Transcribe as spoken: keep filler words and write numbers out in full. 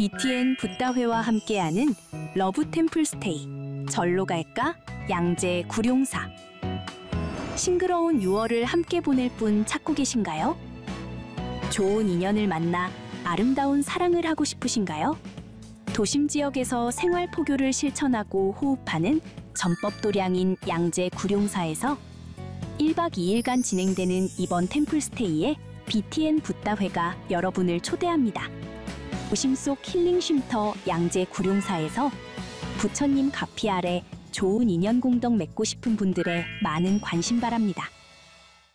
비티엔 붓다회와 함께하는 러브 템플 스테이. 절로 갈까? 양재 구룡사. 싱그러운 유월을 함께 보낼 분 찾고 계신가요? 좋은 인연을 만나 아름다운 사랑을 하고 싶으신가요? 도심 지역에서 생활 포교를 실천하고 호흡하는 전법도량인 양재 구룡사에서 일 박 이 일간 진행되는 이번 템플스테이에 비티엔 붓다회가 여러분을 초대합니다. 도심 속 힐링 쉼터 양재 구룡사에서 부처님 가피 아래 좋은 인연 공덕 맺고 싶은 분들의 많은 관심 바랍니다.